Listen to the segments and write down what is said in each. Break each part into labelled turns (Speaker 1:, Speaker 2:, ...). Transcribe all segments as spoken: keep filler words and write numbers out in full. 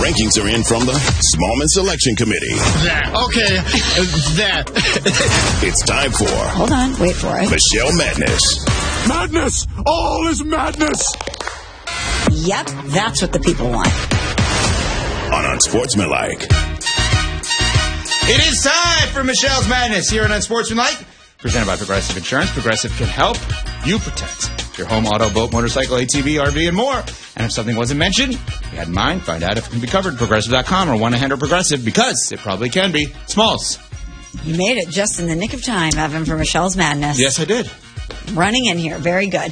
Speaker 1: rankings are in from the Smallman Selection Committee.
Speaker 2: That. Okay. That.
Speaker 1: It's time for...
Speaker 3: Hold on. Wait for it.
Speaker 1: Michelle Madness.
Speaker 4: Madness! All is madness!
Speaker 3: Yep, that's what the people want.
Speaker 1: On Unsportsmanlike.
Speaker 5: It is time for Michelle's Madness here on Unsportsmanlike. Presented by Progressive Insurance. Progressive can help you protect your home, auto, boat, motorcycle, A T V, R V, and more. And if something wasn't mentioned, you had in mind, find out if it can be covered. Progressive dot com or one eight hundred Progressive, because it probably can be. Smalls.
Speaker 3: You made it just in the nick of time, Evan, for Michelle's Madness.
Speaker 5: Yes, I did.
Speaker 3: Running in here. Very good.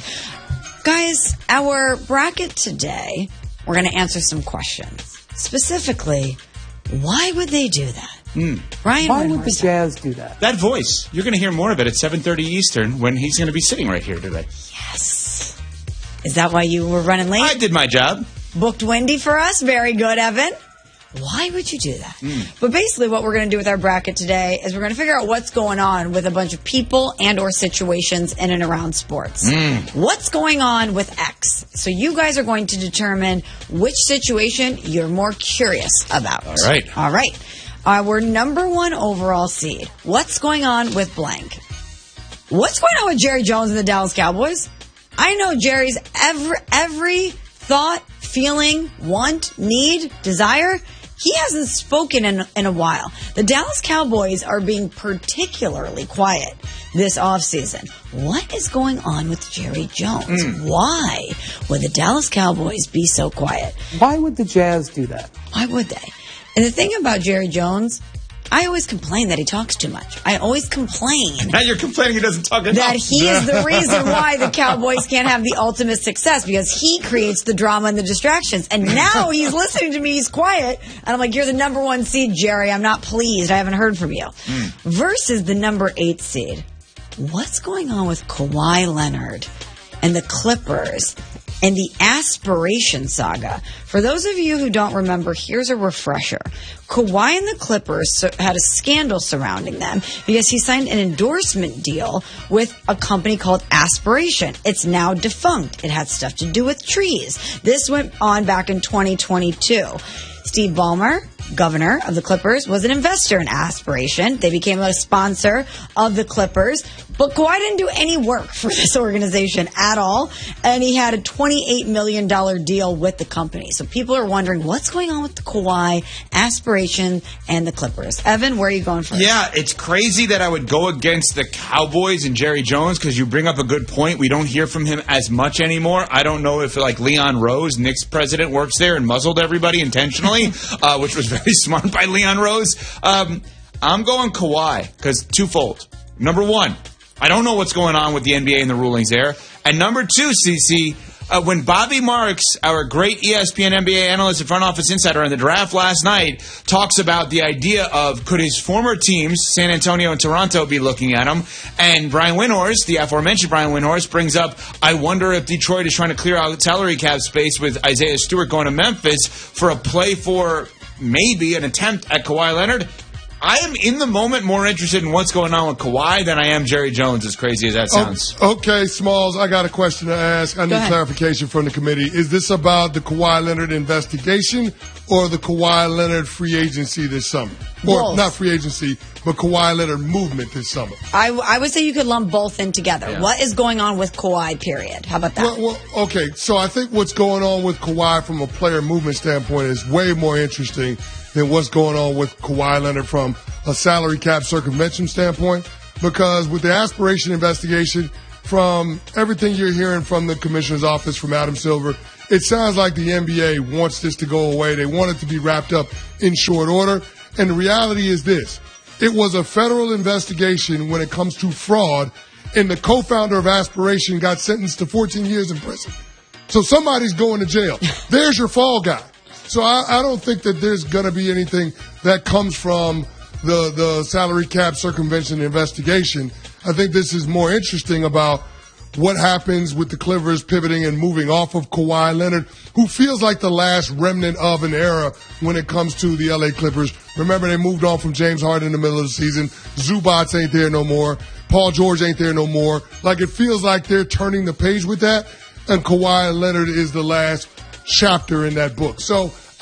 Speaker 3: Guys, our bracket today, we're going to answer some questions. Specifically, why would they do that?
Speaker 5: Mm.
Speaker 3: Ryan,
Speaker 6: why would the Jazz do that?
Speaker 5: That voice. You're going to hear more of it at seven thirty Eastern when he's going to be sitting right here today.
Speaker 3: Yes. Is that why you were running late?
Speaker 5: I did my job.
Speaker 3: Booked Wendy for us. Very good, Evan. Why would you do that? Mm. But basically what we're going to do with our bracket today is we're going to figure out what's going on with a bunch of people and or situations in and around sports. Mm. What's going on with X? So you guys are going to determine which situation you're more curious about.
Speaker 5: All right.
Speaker 3: All right. Our number one overall seed. What's going on with blank? What's going on with Jerry Jones and the Dallas Cowboys? I know Jerry's every, every thought, feeling, want, need, desire. He hasn't spoken in, in a while. The Dallas Cowboys are being particularly quiet this offseason. What is going on with Jerry Jones? Mm. Why would the Dallas Cowboys be so quiet?
Speaker 6: Why would the Jazz do that?
Speaker 3: Why would they? And the thing about Jerry Jones, I always complain that he talks too much. I always complain.
Speaker 5: Now you're complaining he doesn't talk enough.
Speaker 3: That he is the reason why the Cowboys can't have the ultimate success, because he creates the drama and the distractions. And now he's listening to me. He's quiet. And I'm like, you're the number one seed, Jerry. I'm not pleased. I haven't heard from you. Mm. Versus the number eight seed. What's going on with Kawhi Leonard and the Clippers and the aspiration saga? For those of you who don't remember, here's a refresher. Kawhi and the Clippers had a scandal surrounding them because he signed an endorsement deal with a company called Aspiration. It's now defunct. It had stuff to do with trees. This went on back in twenty twenty-two. Steve Ballmer, governor of the Clippers, was an investor in Aspiration. They became a sponsor of the Clippers. But Kawhi didn't do any work for this organization at all. And he had a twenty-eight million dollars deal with the company. So people are wondering, what's going on with the Kawhi, Aspiration, and the Clippers? Evan, where are you going first?
Speaker 5: Yeah, it's crazy that I would go against the Cowboys and Jerry Jones, because you bring up a good point. We don't hear from him as much anymore. I don't know if, like, Leon Rose, Knicks president, works there and muzzled everybody intentionally, uh, which was very smart by Leon Rose. Um, I'm going Kawhi, because twofold. Number one, I don't know what's going on with the N B A and the rulings there. And number two, Cece, uh, when Bobby Marks, our great E S P N N B A analyst and front office insider on the draft last night, talks about the idea of could his former teams, San Antonio and Toronto, be looking at him? And Brian Windhorst, the aforementioned Brian Windhorst, brings up, I wonder if Detroit is trying to clear out salary cap space with Isaiah Stewart going to Memphis for a play for maybe an attempt at Kawhi Leonard. I am, in the moment, more interested in what's going on with Kawhi than I am Jerry Jones, as crazy as that sounds.
Speaker 4: Oh, okay, Smalls, I got a question to ask. I need clarification from the committee. Is this about the Kawhi Leonard investigation or the Kawhi Leonard free agency this summer? Or
Speaker 3: both.
Speaker 4: Not free agency, but Kawhi Leonard movement this summer?
Speaker 3: I, I would say you could lump both in together. Yeah. What is going on with Kawhi, period? How about that?
Speaker 4: Well, well, okay, so I think what's going on with Kawhi from a player movement standpoint is way more interesting than what's going on with Kawhi Leonard from a salary cap circumvention standpoint. Because with the aspiration investigation, from everything you're hearing from the commissioner's office, from Adam Silver, it sounds like the N B A wants this to go away. They want it to be wrapped up in short order. And the reality is this. It was a federal investigation when it comes to fraud, and the co-founder of Aspiration got sentenced to fourteen years in prison. So somebody's going to jail. There's your fall guy. So I, I don't think that there's going to be anything that comes from the, the salary cap circumvention investigation. I think this is more interesting about what happens with the Clippers pivoting and moving off of Kawhi Leonard, who feels like the last remnant of an era when it comes to the L A Clippers. Remember, they moved on from James Harden in the middle of the season. Zubats ain't there no more. Paul George ain't there no more. Like, it feels like they're turning the page with that, and Kawhi Leonard is the last chapter in that book. So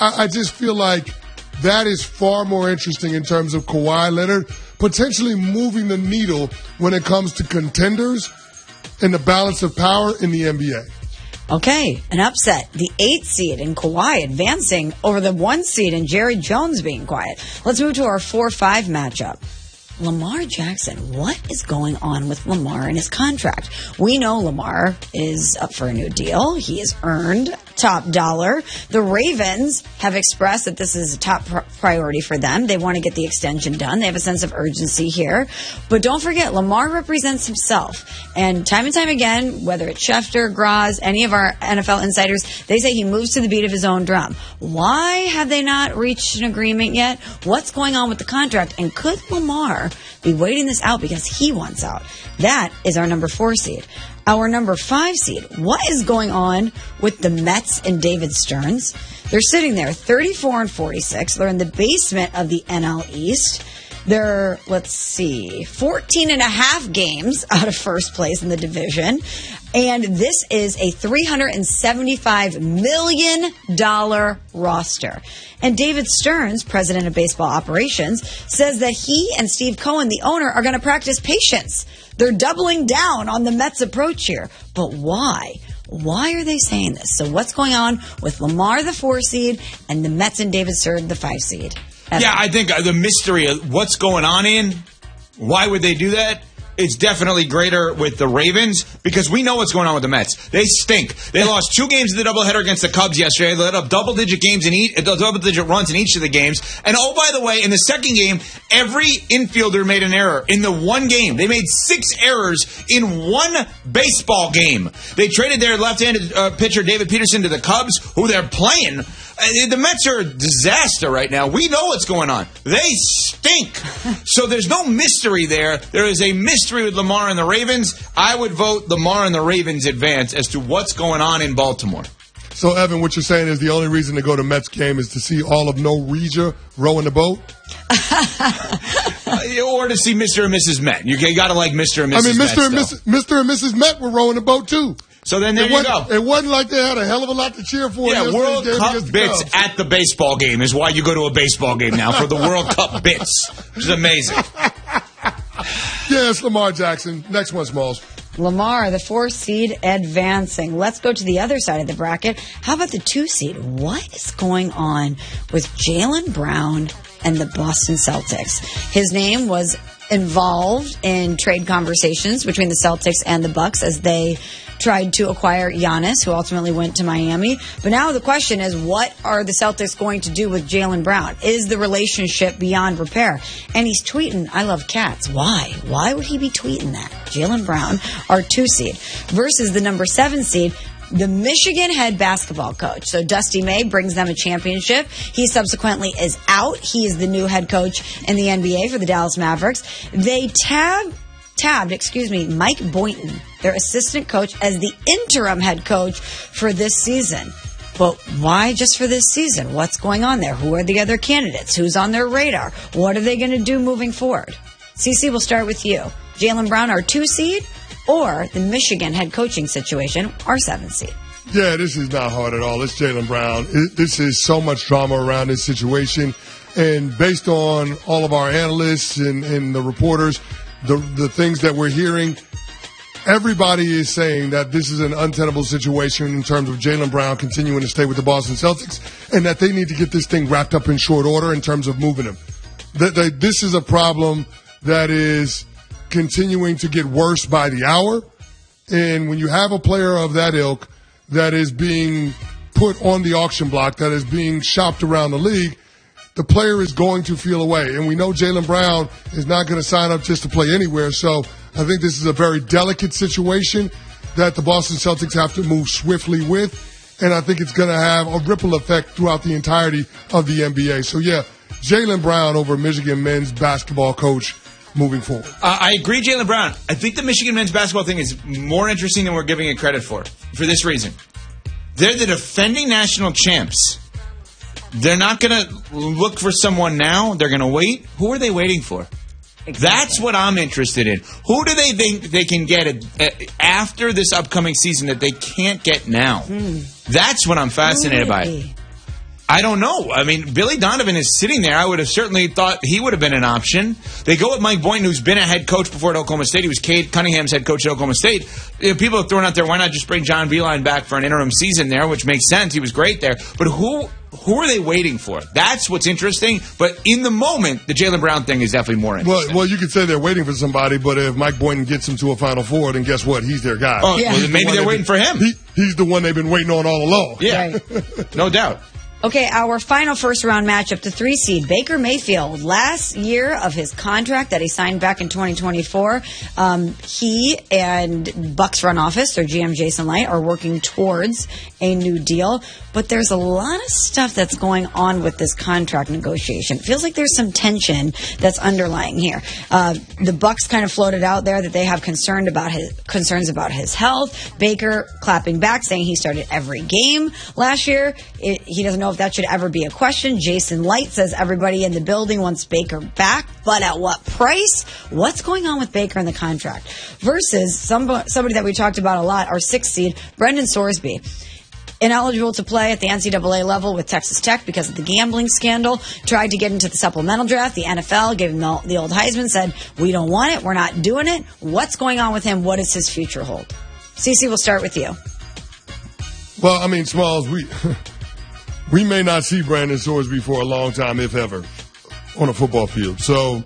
Speaker 4: I, I just feel like that is far more interesting in terms of Kawhi Leonard potentially moving the needle when it comes to contenders and the balance of power in the N B A.
Speaker 3: Okay, an upset. The eight seed in Kawhi advancing over the one seed and Jerry Jones being quiet. Let's move to our four five matchup. Lamar Jackson, what is going on with Lamar and his contract? We know Lamar is up for a new deal. He has earned top dollar. The Ravens have expressed that this is a top pr- priority for them. They want to get the extension done. They have a sense of urgency here. But don't forget, Lamar represents himself. And time and time again, whether it's Schefter, Graz, any of our N F L insiders, they say he moves to the beat of his own drum. Why have they not reached an agreement yet? What's going on with the contract? And could Lamar be waiting this out because he wants out? That is our number four seed. Our number five seed, what is going on with the Mets and David Stearns? They're sitting there thirty-four and forty-six. They're in the basement of the N L East. They're, let's see, fourteen and a half games out of first place in the division. And this is a three hundred seventy-five million dollars roster. And David Stearns, president of baseball operations, says that he and Steve Cohen, the owner, are going to practice patience. They're doubling down on the Mets' approach here. But why? Why are they saying this? So what's going on with Lamar, the four seed, and the Mets and David Stearns, the five seed? Evan.
Speaker 5: Yeah, I think the mystery of what's going on in, why would they do that? It's definitely greater with the Ravens because we know what's going on with the Mets. They stink. They lost two games in the doubleheader against the Cubs yesterday. They let up double-digit games in each, double-digit runs in each of the games. And oh, by the way, in the second game, every infielder made an error in the one game. They made six errors in one baseball game. They traded their left-handed uh, pitcher David Peterson to the Cubs, who they're playing. The Mets are a disaster right now. We know what's going on. They stink. So there's no mystery there. There is a mystery with Lamar and the Ravens. I would vote Lamar and the Ravens advance as to what's going on in Baltimore.
Speaker 4: So, Evan, what you're saying is the only reason to go to Mets game is to see all of No Regia rowing the boat?
Speaker 5: Or to see Mister and Missus Met. You got to like Mister and Missus
Speaker 4: I mean, Mister
Speaker 5: Met
Speaker 4: and Missus Mister and Missus Met were rowing the boat, too.
Speaker 5: So then there
Speaker 4: it
Speaker 5: you go.
Speaker 4: It wasn't like they had a hell of a lot to cheer for.
Speaker 5: Yeah, World Cup bits at the baseball game is why you go to a baseball game now, for the World Cup bits, which is amazing.
Speaker 4: Yes, Lamar Jackson. Next one, Smalls.
Speaker 3: Lamar, the four seed, advancing. Let's go to the other side of the bracket. How about the two seed? What is going on with Jaylen Brown and the Boston Celtics? His name was involved in trade conversations between the Celtics and the Bucks as they tried to acquire Giannis, who ultimately went to Miami. But now the question is, what are the Celtics going to do with Jaylen Brown? Is the relationship beyond repair? And he's tweeting, I love cats. Why? Why would he be tweeting that? Jaylen Brown, our two seed, versus the number seven seed, the Michigan head basketball coach. So Dusty May brings them a championship. He subsequently is out. He is the new head coach in the N B A for the Dallas Mavericks. They tab, tabbed, excuse me, Mike Boynton, their assistant coach, as the interim head coach for this season. But why just for this season? What's going on there? Who are the other candidates? Who's on their radar? What are they going to do moving forward? Cece, we'll start with you. Jaylen Brown, our two seed, or the Michigan head coaching situation, our seven seed?
Speaker 4: Yeah, this is not hard at all. It's Jaylen Brown. It, this is so much drama around this situation. And based on all of our analysts and, and the reporters, the, the things that we're hearing, everybody is saying that this is an untenable situation in terms of Jaylen Brown continuing to stay with the Boston Celtics and that they need to get this thing wrapped up in short order in terms of moving him. That they, this is a problem that is continuing to get worse by the hour. And when you have a player of that ilk that is being put on the auction block, that is being shopped around the league, the player is going to feel away. And we know Jaylen Brown is not going to sign up just to play anywhere. So I think this is a very delicate situation that the Boston Celtics have to move swiftly with. And I think it's going to have a ripple effect throughout the entirety of the N B A. So, yeah, Jaylen Brown over Michigan men's basketball coach moving forward.
Speaker 5: Uh, I agree, Jaylen Brown. I think the Michigan men's basketball thing is more interesting than we're giving it credit for, for this reason. They're the defending national champs. They're not going to look for someone now. They're going to wait. Who are they waiting for? Exactly. That's what I'm interested in. Who do they think they can get a, a, after this upcoming season that they can't get now? Hmm. That's what I'm fascinated by. I don't know. I mean, Billy Donovan is sitting there. I would have certainly thought he would have been an option. They go with Mike Boynton, who's been a head coach before at Oklahoma State. He was Cade Cunningham's head coach at Oklahoma State. You know, people have thrown out there, why not just bring John Beilein back for an interim season there, which makes sense. He was great there. But who who are they waiting for? That's what's interesting. But in the moment, the Jaylen Brown thing is definitely more interesting.
Speaker 4: Well, well, you could say they're waiting for somebody, but if Mike Boynton gets them to a Final Four, then guess what? He's their guy.
Speaker 5: Oh,
Speaker 3: Yeah.
Speaker 5: well, then maybe
Speaker 4: The
Speaker 5: they're
Speaker 4: one
Speaker 5: waiting for him.
Speaker 4: He, he's the one they've been waiting on all along.
Speaker 5: Yeah,
Speaker 3: Right.
Speaker 5: no doubt.
Speaker 3: Okay, our final first round matchup, the three seed, Baker Mayfield. Last year of his contract that he signed back in twenty twenty-four, um, he and Bucks front office, or G M Jason Light, are working towards a new deal. But there's a lot of stuff that's going on with this contract negotiation. It feels like there's some tension that's underlying here. Uh, the Bucks kind of floated out there that they have concerned about his concerns about his health. Baker clapping back, saying he started every game last year. It, he doesn't know if that should ever be a question. Jason Light says everybody in the building wants Baker back, but at what price? What's going on with Baker in the contract? Versus somebody, somebody that we talked about a lot, our sixth seed, Brendan Sorsby. Ineligible to play at the N C double A level with Texas Tech because of the gambling scandal. Tried to get into the supplemental draft. The N F L gave him the, the old Heisman, said, we don't want it. We're not doing it. What's going on with him? What does his future hold? Cece, we'll start with you.
Speaker 4: Well, I mean, Smalls, we we may not see Brandon Sorsby for a long time, if ever, on a football field. So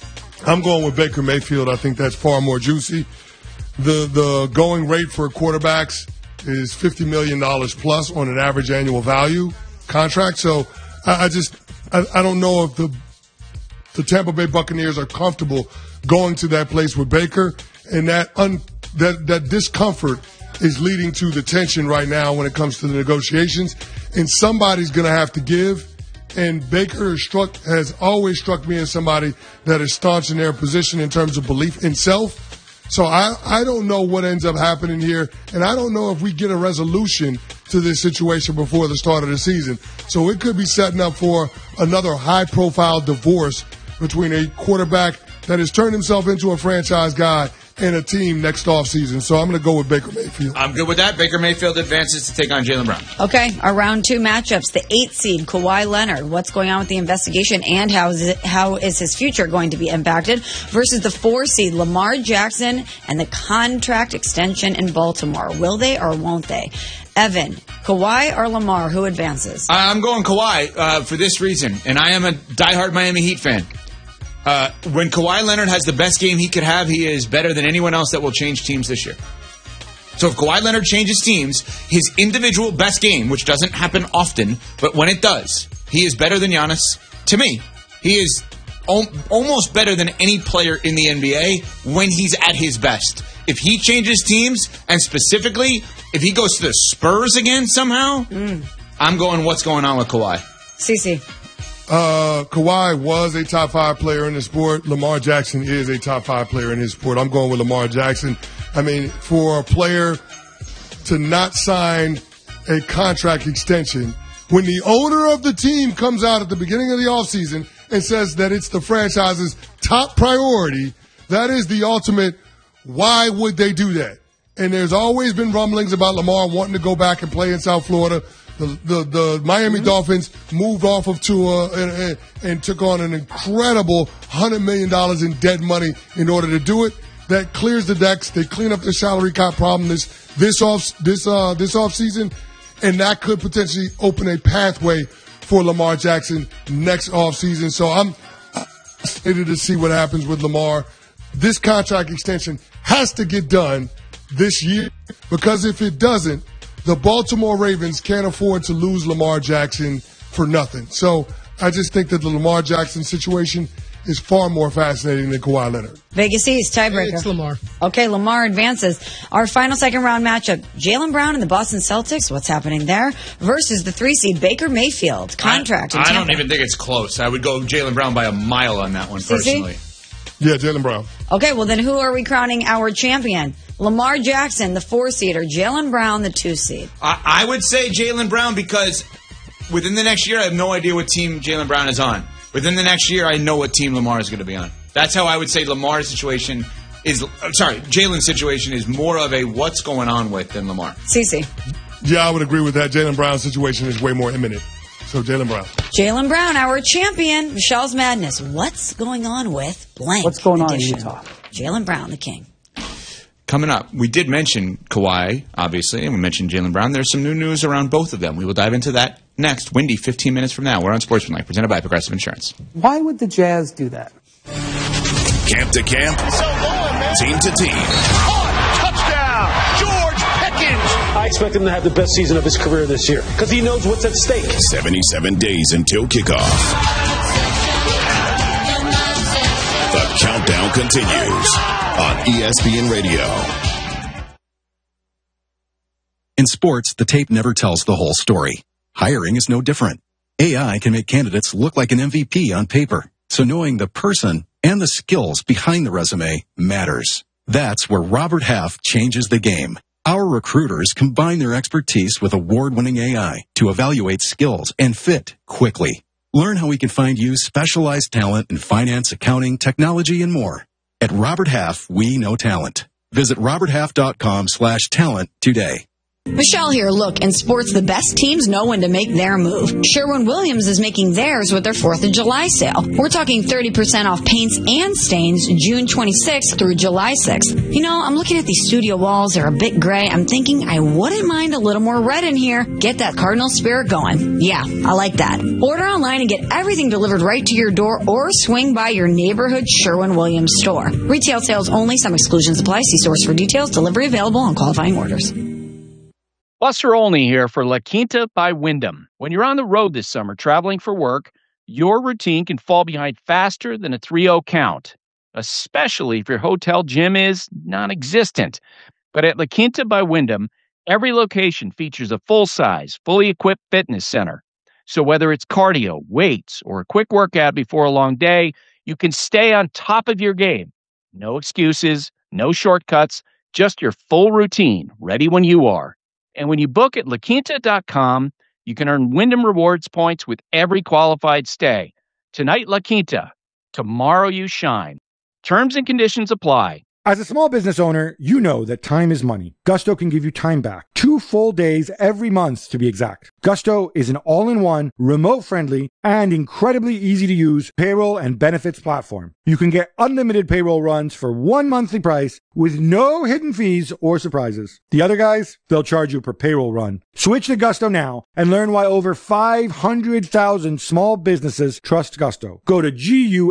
Speaker 4: I'm going with Baker Mayfield. I think that's far more juicy. The the going rate for quarterbacks is fifty million dollars plus on an average annual value contract. So I, I just I, I don't know if the the Tampa Bay Buccaneers are comfortable going to that place with Baker, and that un, that that discomfort is leading to the tension right now when it comes to the negotiations. And somebody's going to have to give. And Baker has, struck, has always struck me as somebody that is staunch in their position in terms of belief in self. So I, I don't know what ends up happening here, and I don't know if we get a resolution to this situation before the start of the season. So it could be setting up for another high-profile divorce between a quarterback that has turned himself into a franchise guy and a team next offseason. So I'm going to go with Baker Mayfield.
Speaker 5: I'm good with that. Baker Mayfield advances to take on Jaylen Brown.
Speaker 3: Okay, our round two matchups. The eighth seed, Kawhi Leonard. What's going on with the investigation, and how is it, how is his future going to be impacted? Versus the four seed, Lamar Jackson, and the contract extension in Baltimore. Will they or won't they? Evan, Kawhi or Lamar, who advances?
Speaker 5: I'm going Kawhi uh, for this reason, and I am a diehard Miami Heat fan. Uh, when Kawhi Leonard has the best game he could have, he is better than anyone else that will change teams this year. So if Kawhi Leonard changes teams, his individual best game, which doesn't happen often, but when it does, he is better than Giannis. To me, he is al- almost better than any player in the N B A when he's at his best. If he changes teams, and specifically, if he goes to the Spurs again somehow, mm. I'm going what's going on with Kawhi.
Speaker 3: Cece.
Speaker 4: Uh, Kawhi was a top five player in the sport. Lamar Jackson is a top five player in his sport. I'm going with Lamar Jackson. I mean, for a player to not sign a contract extension when the owner of the team comes out at the beginning of the offseason and says that it's the franchise's top priority, that is the ultimate, why would they do that? And there's always been rumblings about Lamar wanting to go back and play in South Florida. The, the, the Miami mm-hmm. Dolphins moved off of Tua and, and, and took on an incredible one hundred million dollars in dead money in order to do it. That clears the decks. They clean up the salary cap problem this this off this uh this off season, and that could potentially open a pathway for Lamar Jackson next off season. So I'm excited to see what happens with Lamar. This contract extension has to get done this year, because if it doesn't, the Baltimore Ravens can't afford to lose Lamar Jackson for nothing. So I just think that the Lamar Jackson situation is far more fascinating than Kawhi Leonard.
Speaker 3: Vegas East, tiebreaker.
Speaker 2: It's Lamar.
Speaker 3: Okay, Lamar advances. Our final second round matchup, Jaylen Brown and the Boston Celtics. What's happening there? Versus the three seed, Baker Mayfield. Contract.
Speaker 5: I, I don't even think it's close. I would go Jaylen Brown by a mile on that one, personally.
Speaker 4: Yeah, Jaylen Brown.
Speaker 3: Okay, well then who are we crowning our champion? Lamar Jackson, the four seed, or Jaylen Brown, the two seed?
Speaker 5: I, I would say Jaylen Brown, because within the next year, I have no idea what team Jaylen Brown is on. Within the next year, I know what team Lamar is going to be on. That's how I would say Lamar's situation is. I'm sorry, Jaylen's situation is more of a what's going on with than Lamar.
Speaker 3: Cece.
Speaker 4: Yeah, I would agree with that. Jaylen Brown's situation is way more imminent. So Jaylen Brown.
Speaker 3: Jaylen Brown, our champion. Michelle's Madness. What's going on with blank?
Speaker 6: What's going on in
Speaker 3: edition?
Speaker 6: Utah?
Speaker 3: Jaylen Brown, the king.
Speaker 5: Coming up, we did mention Kawhi, obviously, and we mentioned Jaylen Brown. There's some new news around both of them. We will dive into that next. Windy, fifteen minutes from now. We're on Sportsmanlike, presented by Progressive Insurance.
Speaker 6: Why would the Jazz do that?
Speaker 1: Camp to camp, team to team.
Speaker 7: Touchdown, George Pickens.
Speaker 8: I expect him to have the best season of his career this year because he knows what's at stake.
Speaker 1: seventy-seven days until kickoff. The countdown continues on E S P N Radio.
Speaker 9: In sports, the tape never tells the whole story. Hiring is no different. A I can make candidates look like an M V P on paper, so knowing the person and the skills behind the resume matters. That's where Robert Half changes the game. Our recruiters combine their expertise with award-winning A I to evaluate skills and fit quickly. Learn how we can find you specialized talent in finance, accounting, technology, and more. At Robert Half, we know talent. Visit roberthalf.com slash talent today.
Speaker 3: Michelle here. Look, in sports, the best teams know when to make their move. Sherwin-Williams is making theirs with their fourth of July sale. We're talking thirty percent off paints and stains June twenty-sixth through July sixth. You know, I'm looking at these studio walls. They're a bit gray. I'm thinking I wouldn't mind a little more red in here. Get that Cardinal spirit going. Yeah, I like that. Order online and get everything delivered right to your door or swing by your neighborhood Sherwin-Williams store. Retail sales only. Some exclusions apply. See stores for details. Delivery available on qualifying orders.
Speaker 10: Buster Olney here for La Quinta by Wyndham. When you're on the road this summer traveling for work, your routine can fall behind faster than a three oh count, especially if your hotel gym is non-existent. But at La Quinta by Wyndham, every location features a full-size, fully equipped fitness center. So whether it's cardio, weights, or a quick workout before a long day, you can stay on top of your game. No excuses, no shortcuts, just your full routine, ready when you are. And when you book at la quinta dot com, you can earn Wyndham Rewards points with every qualified stay. Tonight, La Quinta. Tomorrow, you shine. Terms and conditions apply.
Speaker 11: As a small business owner, you know that time is money. Gusto can give you time back. Two full days every month, to be exact. Gusto is an all-in-one, remote-friendly, and incredibly easy-to-use payroll and benefits platform. You can get unlimited payroll runs for one monthly price with no hidden fees or surprises. The other guys, they'll charge you per payroll run. Switch to Gusto now and learn why over five hundred thousand small businesses trust Gusto. Go to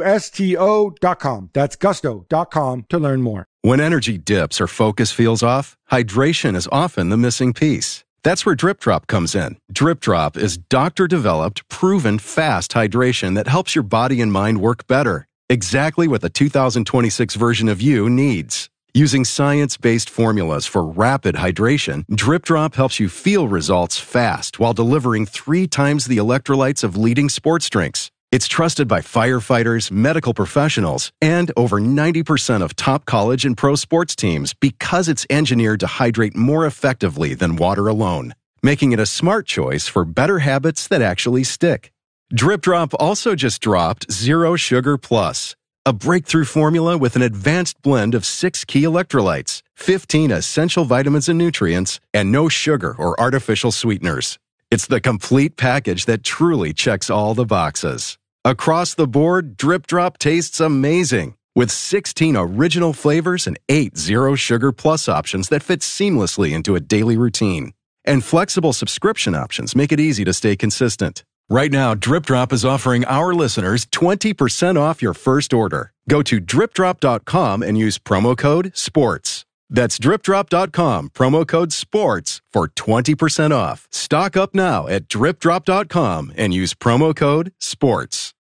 Speaker 11: gusto dot com. That's gusto dot com to learn more.
Speaker 9: When energy dips or focus feels off, hydration is often the missing piece. That's where Drip Drop comes in. Drip Drop is doctor-developed, proven fast hydration that helps your body and mind work better. Exactly what the two thousand twenty-six version of you needs. Using science-based formulas for rapid hydration, Drip Drop helps you feel results fast while delivering three times the electrolytes of leading sports drinks. It's trusted by firefighters, medical professionals, and over ninety percent of top college and pro sports teams because it's engineered to hydrate more effectively than water alone, making it a smart choice for better habits that actually stick. Drip Drop also just dropped Zero Sugar Plus, a breakthrough formula with an advanced blend of six key electrolytes, fifteen essential vitamins and nutrients, and no sugar or artificial sweeteners. It's the complete package that truly checks all the boxes. Across the board, Drip Drop tastes amazing, with sixteen original flavors and eight Zero Sugar Plus options that fit seamlessly into a daily routine. And flexible subscription options make it easy to stay consistent. Right now, Drip Drop is offering our listeners twenty percent off your first order. Go to drip drop dot com and use promo code SPORTS. That's drip drop dot com, promo code SPORTS for twenty percent off. Stock up now at drip drop dot com and use promo code SPORTS.